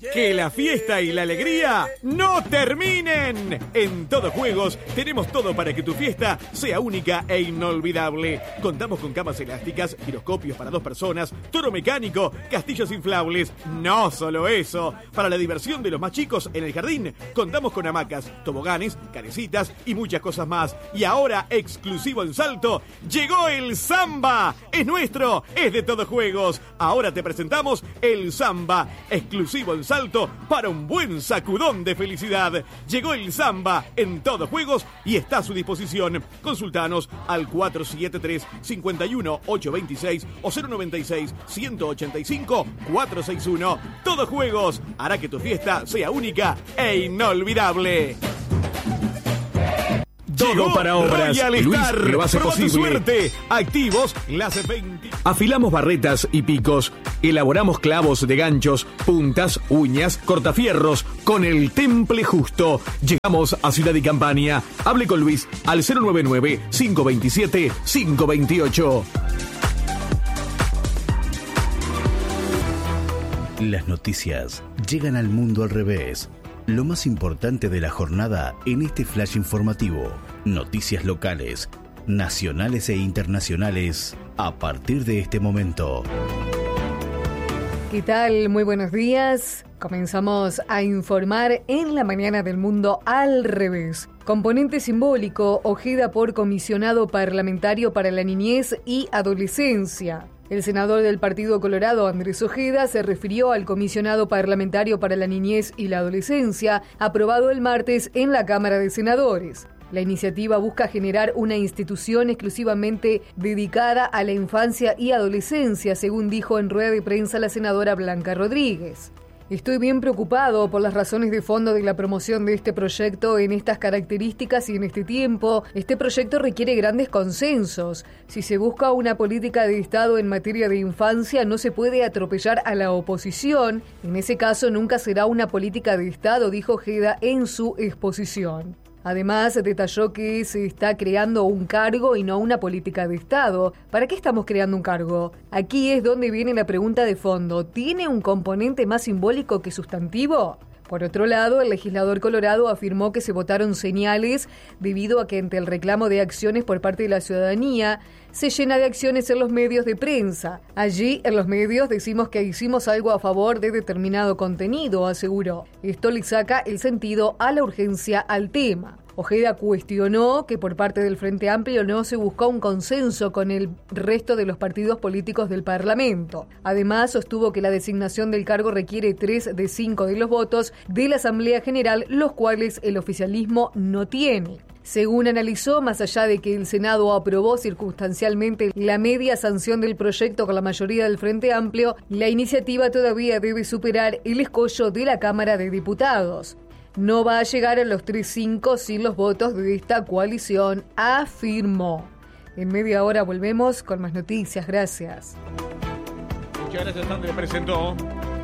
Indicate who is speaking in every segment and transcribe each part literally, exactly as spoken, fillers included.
Speaker 1: Que la fiesta y la alegría no terminen. En Todo Juegos tenemos todo para que tu fiesta sea única e inolvidable. Contamos con camas elásticas, giroscopios para dos personas, toro mecánico, castillos inflables. No solo eso, para la diversión de los más chicos en el jardín, contamos con hamacas, toboganes, canecitas y muchas cosas más. Y ahora, exclusivo en Salto, llegó el Samba. Es nuestro, es de Todo Juegos. Ahora te presentamos el Samba, exclusivo en Salto. Salto para un buen sacudón de felicidad. Llegó el Samba en Todo Juegos y está a su disposición. Consultanos al cuatro siete tres, cinco uno, ocho dos seis o cero nueve seis, uno ocho cinco, cuatro seis uno. Todo Juegos hará que tu fiesta sea única e inolvidable.
Speaker 2: Todo
Speaker 1: Llegó
Speaker 2: para obras.
Speaker 1: Royal
Speaker 2: Luis
Speaker 1: Star.
Speaker 2: lo hace
Speaker 1: Proba tu
Speaker 2: posible.
Speaker 1: suerte. Activos las veinte.
Speaker 2: Afilamos barretas y picos. Elaboramos clavos de ganchos, puntas, uñas, cortafierros con el temple justo. Llegamos a Ciudad y Campaña. Hable con Luis al cero nueve nueve, cinco dos siete, cinco dos ocho.
Speaker 3: Las noticias llegan al mundo al revés. Lo más importante de la jornada en este flash informativo. Noticias locales, nacionales e internacionales a partir de este momento.
Speaker 4: ¿Qué tal? Muy buenos días. Comenzamos a informar en la mañana del mundo al revés. Componente simbólico, Ojeda por comisionado parlamentario para la niñez y adolescencia. El senador del Partido Colorado, Andrés Ojeda, se refirió al comisionado parlamentario para la niñez y la adolescencia, aprobado el martes en la Cámara de Senadores. La iniciativa busca generar una institución exclusivamente dedicada a la infancia y adolescencia, según dijo en rueda de prensa la senadora Blanca Rodríguez. Estoy bien preocupado por las razones de fondo de la promoción de este proyecto en estas características y en este tiempo. Este proyecto requiere grandes consensos. Si se busca una política de Estado en materia de infancia, no se puede atropellar a la oposición. En ese caso, nunca será una política de Estado, dijo Ojeda en su exposición. Además, detalló que se está creando un cargo y no una política de Estado. ¿Para qué estamos creando un cargo? Aquí es donde viene la pregunta de fondo. ¿Tiene un componente más simbólico que sustantivo? Por otro lado, el legislador colorado afirmó que se votaron señales debido a que ante el reclamo de acciones por parte de la ciudadanía se llena de acciones en los medios de prensa. Allí, en los medios, decimos que hicimos algo a favor de determinado contenido, aseguró. Esto le saca el sentido a la urgencia al tema. Ojeda cuestionó que por parte del Frente Amplio no se buscó un consenso con el resto de los partidos políticos del Parlamento. Además, sostuvo que la designación del cargo requiere tres de cinco de los votos de la Asamblea General, los cuales el oficialismo no tiene. Según analizó, más allá de que el Senado aprobó circunstancialmente la media sanción del proyecto con la mayoría del Frente Amplio, la iniciativa todavía debe superar el escollo de la Cámara de Diputados. No va a llegar a los tres cinco sin los votos de esta coalición, afirmó. En media hora volvemos con más noticias. Gracias.
Speaker 1: Muchas gracias, Sandra. Presentó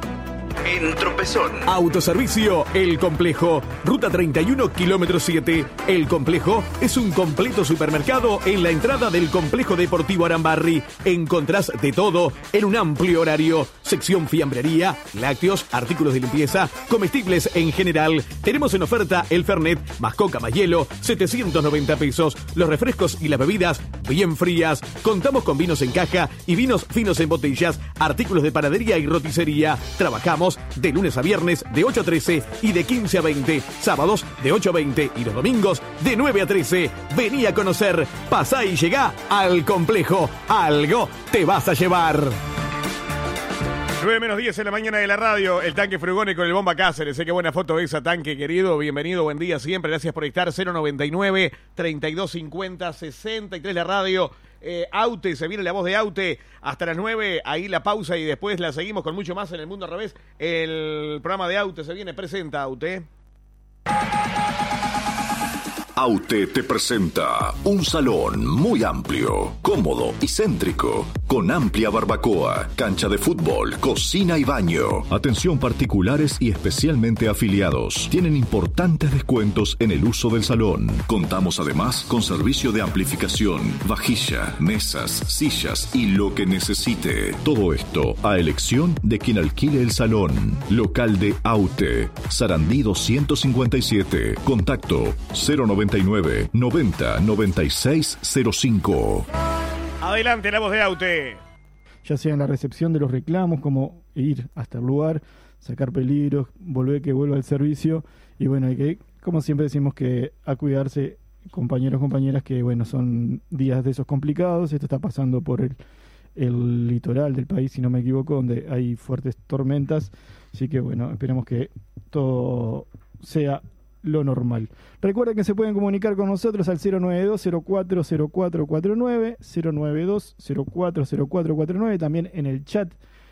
Speaker 3: En Tropezón.
Speaker 2: Autoservicio El Complejo. Ruta treinta y uno, kilómetro siete. El Complejo es un completo supermercado en la entrada del Complejo Deportivo Arambarri. Encontrás de todo en un amplio horario. Sección fiambrería, lácteos, artículos de limpieza, comestibles en general. Tenemos en oferta el Fernet, más coca más hielo, setecientos noventa pesos. Los refrescos y las bebidas bien frías. Contamos con vinos en caja y vinos finos en botellas, artículos de panadería y roticería. Trabajamos de lunes a viernes de ocho a trece y de quince a veinte. Sábados de ocho a veinte y los domingos de nueve a trece. Vení a conocer, pasá y llegá al Complejo. Algo te vas a llevar.
Speaker 1: nueve menos diez en la mañana de la radio, el tanque Frugone con el Bomba Cáceres. Sé qué buena foto esa, tanque querido. Bienvenido, buen día siempre. Gracias por estar. cero noventa y nueve, treinta y dos cincuenta, sesenta y tres la radio. Eh, Aute, se viene la voz de Aute hasta las nueve. Ahí la pausa y después la seguimos con mucho más en el mundo al revés. El programa de Aute se viene. Presenta Aute.
Speaker 5: Aute te presenta un salón muy amplio, cómodo y céntrico, con amplia barbacoa, cancha de fútbol, cocina y baño. Atención particulares y especialmente afiliados. Tienen importantes descuentos en el uso del salón. Contamos además con servicio de amplificación, vajilla, mesas, sillas y lo que necesite. Todo esto a elección de quien alquile el salón. Local de Aute, Sarandí doscientos cincuenta y siete. Contacto cero noventa y nueve, noventa, noventa y seis cero cinco.
Speaker 1: Adelante, la voz de Aute.
Speaker 6: Ya sea en la recepción de los reclamos, como ir hasta el lugar, sacar peligros, volver que vuelva al servicio. Y bueno, hay que, como siempre decimos, que a cuidarse, compañeros, compañeras, que bueno, son días de esos complicados. Esto está pasando por el, el litoral del país, si no me equivoco, donde hay fuertes tormentas. Así que bueno, esperemos que todo sea lo normal. Recuerden que se pueden comunicar con nosotros al cero nueve dos, cero cuatro cero cuatro cuatro nueve, cero nueve dos, cero cuatro cero cuatro cuatro nueve, también en el chat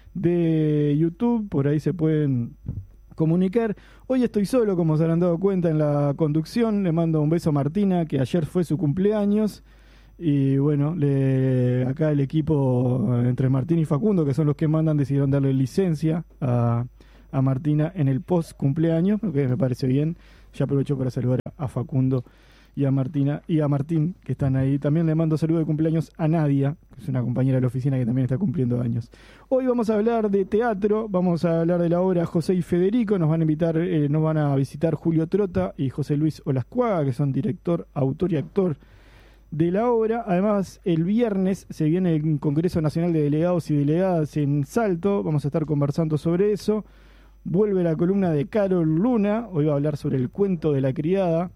Speaker 6: de YouTube, por ahí se pueden comunicar. Hoy estoy solo, como se habrán dado cuenta, en la conducción. Le mando un beso a Martina, que ayer fue su cumpleaños. Y bueno, le, acá el equipo entre Martín y Facundo, que son los que mandan, decidieron darle licencia a, a Martina en el post cumpleaños, porque me parece bien. Ya aprovecho para saludar a Facundo y a Martina y a Martín, que están ahí. También le mando saludo de cumpleaños a Nadia, que es una compañera de la oficina que también está cumpliendo años. Hoy vamos a hablar de teatro, vamos a hablar de la obra José y Federico. Nos van a invitar, eh, nos van a visitar Julio Trota y José Luis Olascuaga, que son director, autor y actor de la obra. Además, el viernes se viene el Congreso Nacional de Delegados y Delegadas en Salto. Vamos a estar conversando sobre eso. Vuelve la columna de Carol Luna. Hoy va a hablar sobre el cuento de la criada.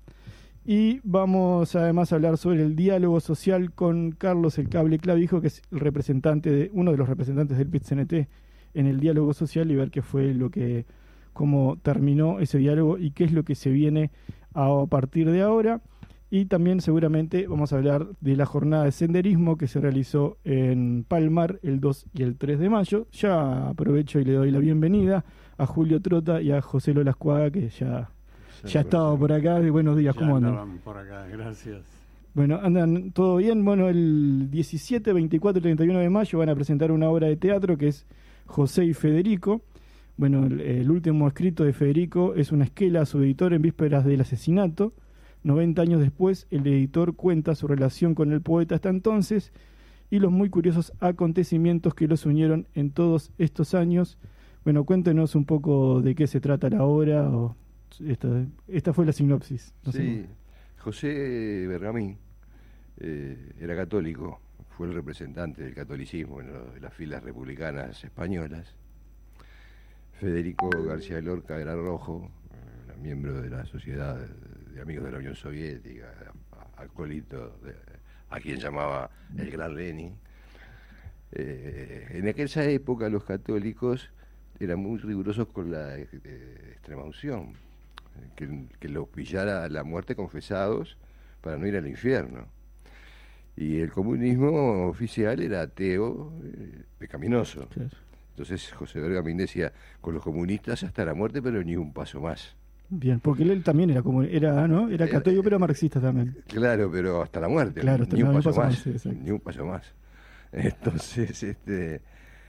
Speaker 6: Y vamos además a hablar sobre el diálogo social con Carlos El Cable Clavijo, que es el representante de, uno de los representantes del P I T C N T en el diálogo social, y ver qué fue lo que, cómo terminó ese diálogo y qué es lo que se viene a partir de ahora. Y también seguramente vamos a hablar de la jornada de senderismo que se realizó en Palmar el dos y el tres de mayo. Ya aprovecho y le doy la bienvenida a Julio Trota y a José Olascuaga, que ya, ya estaba por acá. Buenos días,
Speaker 7: ya
Speaker 6: ¿cómo andan?
Speaker 7: por acá, gracias.
Speaker 6: Bueno, ¿andan todo bien? Bueno, el diecisiete, veinticuatro y treinta y uno de mayo van a presentar una obra de teatro que es José y Federico. Bueno, el, el último escrito de Federico es una esquela a su editor en vísperas del asesinato. noventa años después, el editor cuenta su relación con el poeta hasta entonces y los muy curiosos acontecimientos que los unieron en todos estos años. Bueno, cuéntenos un poco de qué se trata la obra. O esta, esta fue la sinopsis. No
Speaker 8: sí,
Speaker 6: sé.
Speaker 8: José Bergamín eh, era católico, fue el representante del catolicismo en, lo, en las filas republicanas españolas. Federico García Lorca era rojo, eh, miembro de la Sociedad de Amigos de la Unión Soviética, alcoholito, de, a quien llamaba el Gran Lenin. Eh, en aquella época los católicos eran muy rigurosos con la eh, extrema unción, que, que los pillara a la muerte confesados para no ir al infierno. Y el comunismo oficial era ateo, eh, pecaminoso. Claro. Entonces José Bergamín decía, con los comunistas hasta la muerte, pero ni un paso más.
Speaker 6: Bien, porque él también era como era, ¿no? Era católico, pero marxista también.
Speaker 8: Claro, pero hasta la muerte.
Speaker 6: Claro,
Speaker 8: ni, un paso
Speaker 6: paso
Speaker 8: más,
Speaker 6: más, sí,
Speaker 8: ni un paso más. Entonces, este,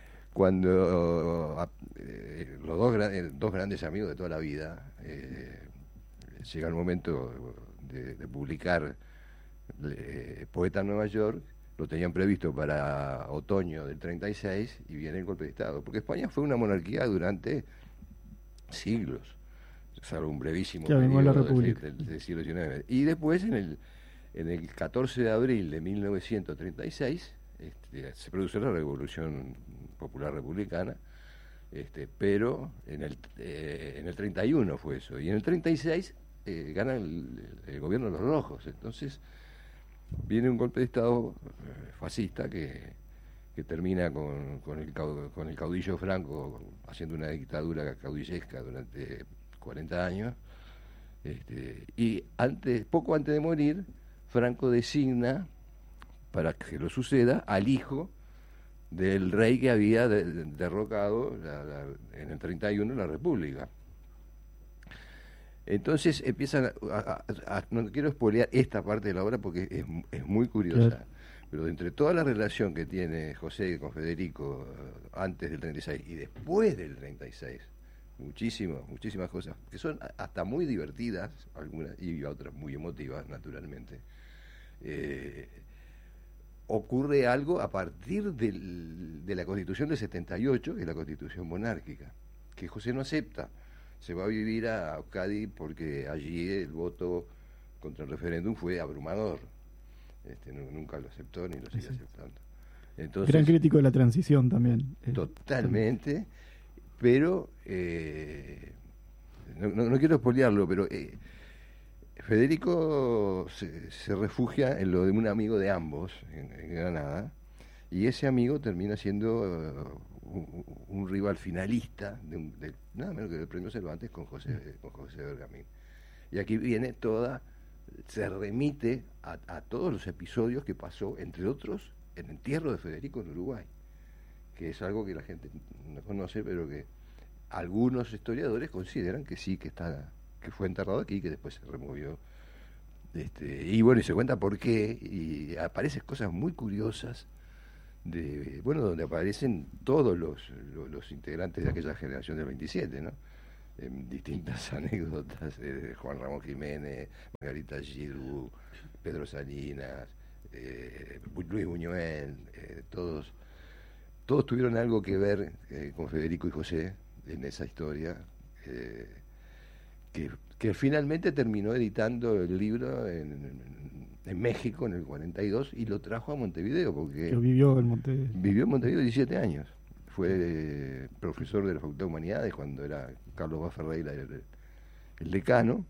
Speaker 8: cuando eh, los dos, gran, dos grandes amigos de toda la vida eh, llega el momento de, de publicar eh, Poeta en Nueva York, lo tenían previsto para otoño del treinta y seis y viene el golpe de Estado, porque España fue una monarquía durante siglos, salvo un brevísimo
Speaker 6: claro,
Speaker 8: periodo del, del, del siglo diecinueve. Y después, en el, en el catorce de abril de mil novecientos treinta y seis, este, se produce la Revolución Popular Republicana, este, pero en el, eh, en el treinta y uno fue eso, y en el treinta y seis eh, gana el, el gobierno de los rojos. Entonces viene un golpe de Estado eh, fascista que, que termina con, con, el, con el caudillo Franco haciendo una dictadura caudillesca durante cuarenta años, este, y antes, poco antes de morir, Franco designa, para que lo suceda, al hijo del rey que había de, de, derrocado la, la, en el treinta y uno la República. Entonces empiezan a, a, a, a, no quiero spoilear esta parte de la obra porque es, es muy curiosa, claro. Pero entre toda la relación que tiene José con Federico antes del treinta y seis y después del treinta y seis, muchísimas, muchísimas cosas que son hasta muy divertidas, algunas y otras muy emotivas, naturalmente. Eh, ocurre algo a partir del, de la Constitución del setenta y ocho, que es la Constitución monárquica, que José no acepta. Se va a vivir a Euskadi porque allí el voto contra el referéndum fue abrumador. Este, no, nunca lo aceptó ni lo sigue sí. aceptando. Entonces,
Speaker 6: gran crítico de la transición también.
Speaker 8: Totalmente, pero eh, no, no, no quiero spoilearlo, pero eh, Federico se, se refugia en lo de un amigo de ambos en, en Granada, y ese amigo termina siendo uh, un, un rival finalista de, un, de nada menos que del Premio Cervantes con José, con José Bergamín. Y aquí viene toda, se remite a, a todos los episodios que pasó, entre otros, el entierro de Federico en Uruguay, que es algo que la gente no conoce, pero que algunos historiadores consideran que sí, que está, que fue enterrado aquí y que después se removió. Este, y bueno, y se cuenta por qué, y aparecen cosas muy curiosas, de bueno, donde aparecen todos los, los, los integrantes de aquella generación del veintisiete, ¿no? En distintas anécdotas de Juan Ramón Jiménez, Margarita Girgu, Pedro Salinas, eh, Luis Buñuel, eh, todos todos tuvieron algo que ver eh, con Federico y José en esa historia, eh, que, que finalmente terminó editando el libro en, en, en México en el cuarenta y dos y lo trajo a Montevideo, porque
Speaker 6: que vivió en Montevideo.
Speaker 8: Vivió en Montevideo diecisiete años. Fue eh, profesor de la Facultad de Humanidades cuando era Carlos Bá Ferreira el, el decano,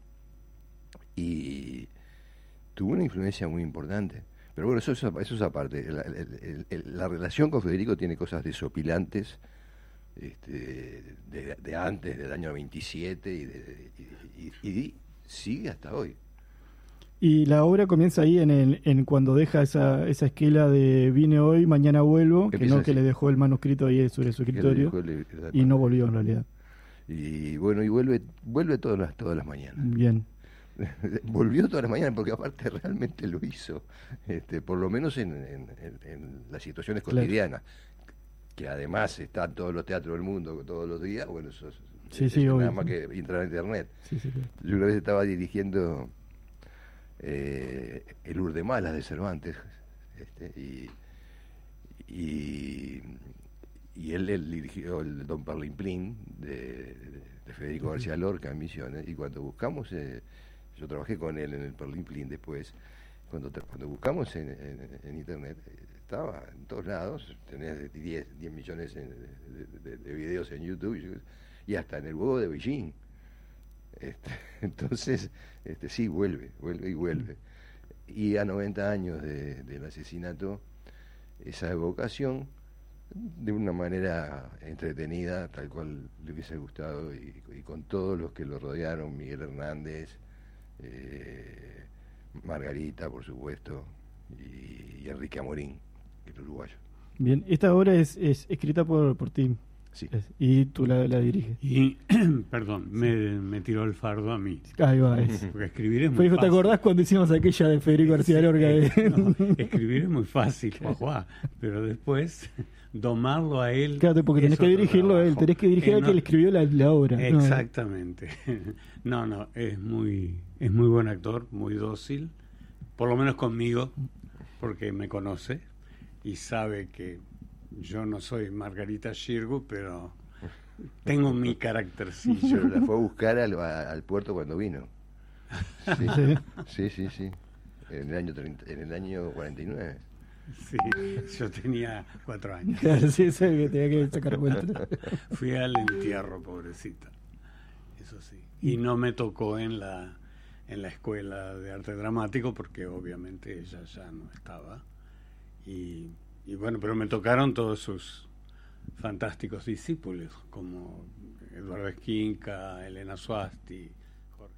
Speaker 8: y tuvo una influencia muy importante. Pero bueno, eso, eso, eso es aparte. La, el, el, la relación con Federico tiene cosas desopilantes, este, de, de antes del año veintisiete y, de, y, y, y sigue hasta hoy.
Speaker 6: Y la obra comienza ahí en el, en cuando deja esa, esa esquela de vine hoy, mañana vuelvo, que no así. Que le dejó el manuscrito ahí sobre su escritorio el, y no volvió en realidad.
Speaker 8: Y bueno, y vuelve vuelve todas las, todas las mañanas.
Speaker 6: Bien.
Speaker 8: Volvió todas las mañanas porque aparte realmente lo hizo, este, por lo menos en, en, en, en las situaciones cotidianas, claro. Que además están todos los teatros del mundo todos los días, bueno, eso es,
Speaker 6: sí,
Speaker 8: es
Speaker 6: sí,
Speaker 8: nada
Speaker 6: obvio.
Speaker 8: Más que entrar a internet.
Speaker 6: Sí, sí, claro.
Speaker 8: Yo una vez estaba dirigiendo eh, el Urdemalas de Cervantes, este, y, y y él, él dirigió el Don Perlimplín de, de Federico uh-huh. García Lorca en Misiones, y cuando buscamos, eh, yo trabajé con él en el Perlimplín después, cuando cuando buscamos en, en, en internet, estaba en todos lados, tenés diez millones en, de, de, de videos en YouTube, y hasta en el huevo de Beijing. Este, entonces, este, sí, vuelve, vuelve y vuelve. Y a noventa años de, del asesinato, esa evocación, de una manera entretenida, tal cual le hubiese gustado, y, y con todos los que lo rodearon, Miguel Hernández, eh, Margarita, por supuesto, y, y Enrique Amorín, el uruguayo.
Speaker 6: Bien, esta obra es, es escrita por, por ti.
Speaker 8: Sí.
Speaker 6: Es, y tú la, la diriges.
Speaker 7: Y, perdón, sí. me, me tiró el fardo a mí.
Speaker 6: Ahí va, es.
Speaker 7: Porque escribir es muy
Speaker 6: Fue,
Speaker 7: fácil.
Speaker 6: ¿te acordás cuando hicimos aquella de Federico García Lorca?
Speaker 7: No, escribir es muy fácil, Juan, pero después domarlo a él.
Speaker 6: Claro, porque tenés que dirigirlo a él, tenés que dirigir eh, al no, que le escribió la, la obra.
Speaker 7: Exactamente. No, no, es muy, es muy buen actor, muy dócil, por lo menos conmigo, porque me conoce y sabe que yo no soy Margarita Girgu, pero tengo mi caractercillo.
Speaker 8: La fue a buscar al, al puerto cuando vino. Sí, sí, sí, sí. En el año treinta, en el año cuarenta y nueve.
Speaker 7: Sí, yo tenía cuatro años.
Speaker 6: Claro, sí, eso es que tenía que sacar cuenta.
Speaker 7: Fui al entierro, pobrecita. Eso sí. Y no me tocó en la en la escuela de arte dramático porque obviamente ella ya no estaba. Y Y bueno, pero me tocaron todos sus fantásticos discípulos, como Eduardo Esquinca, Elena Suasti, Jorge.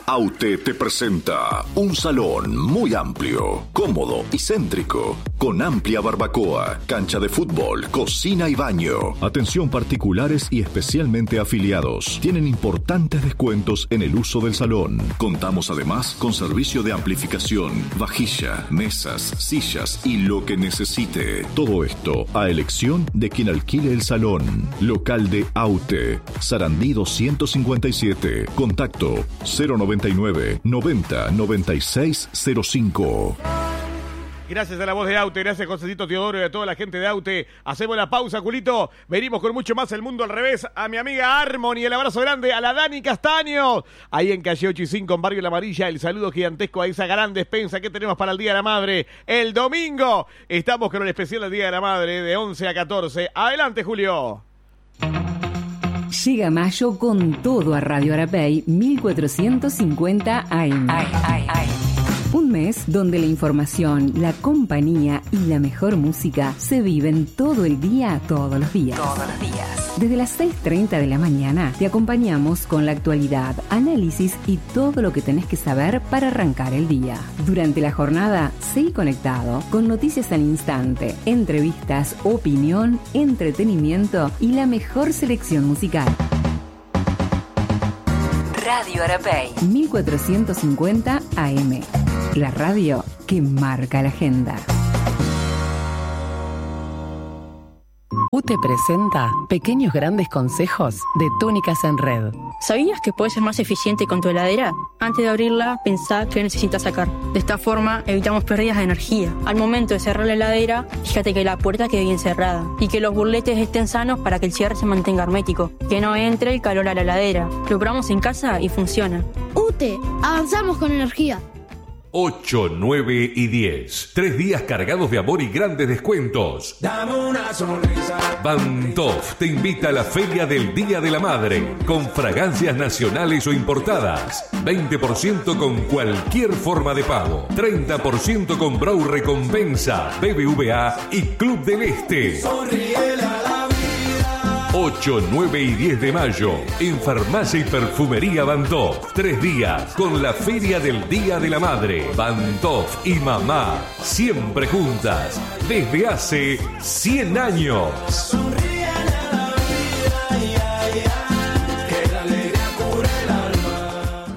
Speaker 5: Aute te presenta un salón muy amplio, cómodo y céntrico, con amplia barbacoa, cancha de fútbol, cocina y baño. Atención particulares y especialmente afiliados. Tienen importantes descuentos en el uso del salón. Contamos además con servicio de amplificación, vajilla, mesas, sillas y lo que necesite. Todo esto a elección de quien alquile el salón. Local de Aute, Sarandí doscientos cincuenta y siete. Contacto cero noventa y nueve, noventa, noventa y seis cero cinco.
Speaker 1: Gracias a la voz de Aute, gracias Josecito Teodoro y a toda la gente de Aute. Hacemos la pausa, Julito. Venimos con mucho más El Mundo al Revés. A mi amiga Harmony, el abrazo grande. A la Dani Castaño, ahí en calle ocho y cinco, en Barrio La Amarilla. El saludo gigantesco a esa gran despensa que tenemos para el Día de la Madre. El domingo estamos con el especial del Día de la Madre de once a catorce. Adelante, Julio.
Speaker 9: Llega mayo con todo a Radio Arapey mil cuatrocientos cincuenta A M. Ay, ay, ay. Un mes donde la información, la compañía y la mejor música se viven todo el día, todos los días. Todos los días. Desde las seis treinta de la mañana te acompañamos con la actualidad, análisis y todo lo que tenés que saber para arrancar el día. Durante la jornada, seguí conectado con noticias al instante, entrevistas, opinión, entretenimiento y la mejor selección musical. Radio Arapey mil cuatrocientos cincuenta A M. La radio que marca la agenda.
Speaker 10: U T E presenta Pequeños Grandes Consejos de Túnicas en Red.
Speaker 11: ¿Sabías que puedes ser más eficiente con tu heladera? Antes de abrirla, pensá qué necesitas sacar. De esta forma, evitamos pérdidas de energía. Al momento de cerrar la heladera, fíjate que la puerta quede bien cerrada y que los burletes estén sanos para que el cierre se mantenga hermético. Que no entre el calor a la heladera. Lo probamos en casa y funciona.
Speaker 12: U T E, avanzamos con energía.
Speaker 13: ocho, nueve y diez. Tres días cargados de amor y grandes descuentos.
Speaker 14: Dame una sonrisa.
Speaker 13: Bantof te invita a la Feria del Día de la Madre, con fragancias nacionales o importadas. veinte por ciento con cualquier forma de pago. treinta por ciento con Brau Recompensa, B B V A y Club del Este.
Speaker 14: Sonríele a la vida.
Speaker 13: ocho, nueve y diez de mayo, en Farmacia y Perfumería Bantof. Tres días con la Feria del Día de la Madre. Bantof y mamá, siempre juntas, desde hace cien años.
Speaker 14: Sonríele a la vida, ya, ya, que la alegría cura el alma.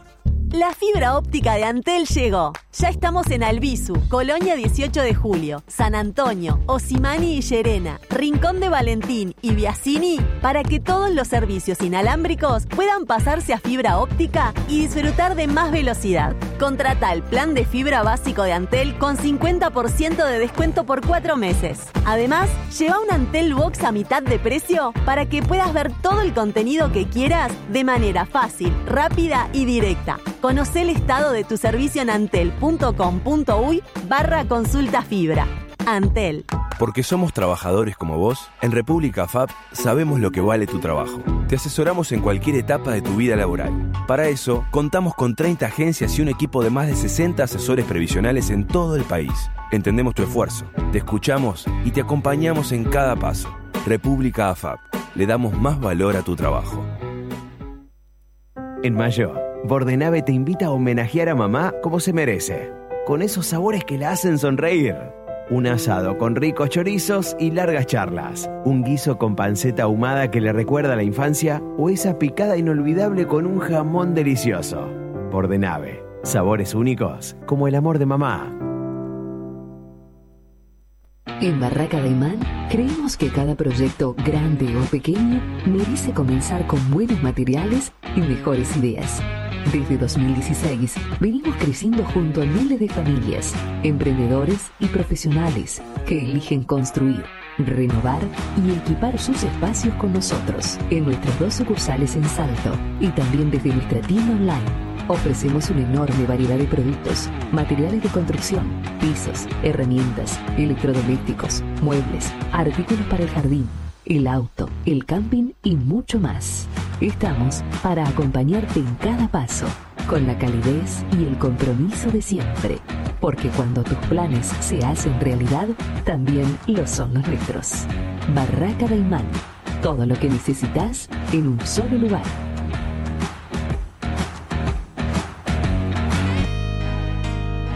Speaker 15: La fibra óptica de Antel llegó. Ya estamos en Albizu, Colonia dieciocho de julio, San Antonio, Osimani y Llerena, Rincón de Valentín y Biasini, para que todos los servicios inalámbricos puedan pasarse a fibra óptica y disfrutar de más velocidad. Contrata el plan de fibra básico de Antel con cincuenta por ciento de descuento por cuatro meses. Además, lleva un Antel Box a mitad de precio para que puedas ver todo el contenido que quieras de manera fácil, rápida y directa. Conoce el estado de tu servicio en antel punto com punto uy barra consulta fibra. Antel.
Speaker 16: Porque somos trabajadores como vos, en República F A P sabemos lo que vale tu trabajo. Te asesoramos en cualquier etapa de tu vida laboral. Para eso, contamos con treinta agencias y un equipo de más de sesenta asesores previsionales en todo el país. Entendemos tu esfuerzo, te escuchamos y te acompañamos en cada paso. República F A P. Le damos más valor a tu trabajo.
Speaker 17: En mayo, Bordenave te invita a homenajear a mamá como se merece, con esos sabores que la hacen sonreír. Un asado con ricos chorizos y largas charlas. Un guiso con panceta ahumada que le recuerda a la infancia o esa picada inolvidable con un jamón delicioso. Bordenave, sabores únicos como el amor de mamá.
Speaker 18: En Barraca de Imán creemos que cada proyecto, grande o pequeño, merece comenzar con buenos materiales y mejores ideas. Desde dos mil dieciséis venimos creciendo junto a miles de familias, emprendedores y profesionales que eligen construir, renovar y equipar sus espacios con nosotros. En nuestras dos sucursales en Salto y también desde nuestra tienda online ofrecemos una enorme variedad de productos, materiales de construcción, pisos, herramientas, electrodomésticos, muebles, artículos para el jardín, el auto, el camping y mucho más. Estamos para acompañarte en cada paso, con la calidez y el compromiso de siempre. Porque cuando tus planes se hacen realidad, también lo son los nuestros. Barraca de Imán. Todo lo que necesitas en un solo lugar.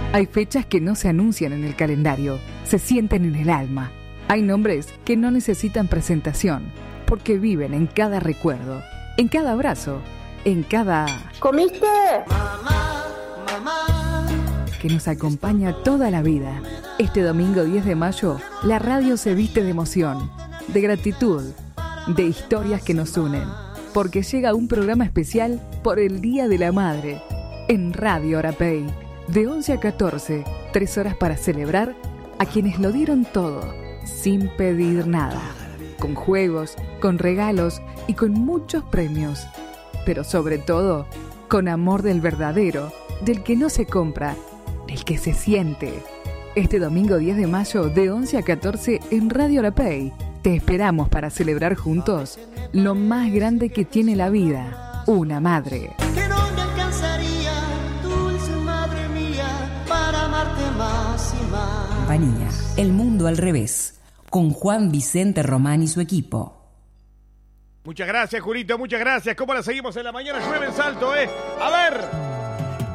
Speaker 19: Hay fechas que no se anuncian en el calendario, se sienten en el alma. Hay nombres que no necesitan presentación, porque viven en cada recuerdo, en cada abrazo, en cada...
Speaker 20: ¿Comiste?
Speaker 14: Mamá, mamá.
Speaker 19: Que nos acompaña toda la vida. Este domingo diez de mayo, la radio se viste de emoción, de gratitud, de historias que nos unen, porque llega un programa especial por el Día de la Madre, en Radio Arapey, de once a catorce, tres horas para celebrar a quienes lo dieron todo, sin pedir nada, con juegos, con regalos y con muchos premios, pero sobre todo, con amor del verdadero, del que no se compra, del que se siente. Este domingo diez de mayo, de once a catorce, en Radio Arapey, te esperamos para celebrar juntos lo más grande que tiene la vida, una madre.
Speaker 14: Que no me alcanzaría, dulce madre mía, para amarte más y más.
Speaker 21: Compañía, El Mundo al Revés, con Juan Vicente Román y su equipo.
Speaker 1: Muchas gracias, Julito, muchas gracias. ¿Cómo la seguimos en la mañana? Llueve en Salto, ¿eh? A ver.